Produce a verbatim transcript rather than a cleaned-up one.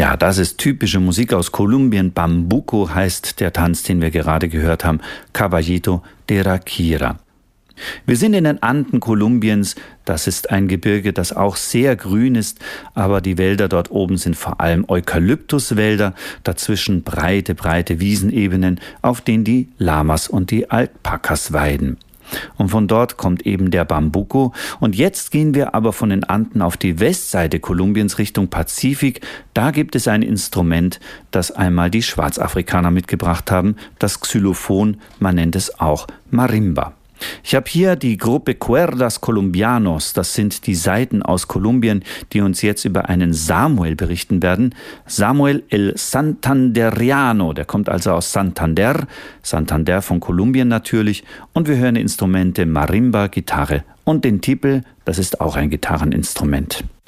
Ja, das ist typische Musik aus Kolumbien. Bambuco heißt der Tanz, den wir gerade gehört haben. Caballito de Raquira. Wir sind in den Anden Kolumbiens. Das ist ein Gebirge, das auch sehr grün ist, aber die Wälder dort oben sind vor allem Eukalyptuswälder, dazwischen breite, breite Wiesenebenen, auf denen die Lamas und die Alpakas weiden. Und von dort kommt eben der Bambuco. Und jetzt gehen wir aber von den Anden auf die Westseite Kolumbiens Richtung Pazifik. Da gibt es ein Instrument, das einmal die Schwarzafrikaner mitgebracht haben, das Xylophon, man nennt es auch Marimba. Ich habe hier die Gruppe Cuerdas Colombianos, das sind die Saiten aus Kolumbien, die uns jetzt über einen Samuel berichten werden. Samuel el Santanderiano, der kommt also aus Santander, Santander von Kolumbien natürlich. Und wir hören Instrumente Marimba, Gitarre und den Tiple, das ist auch ein Gitarreninstrument.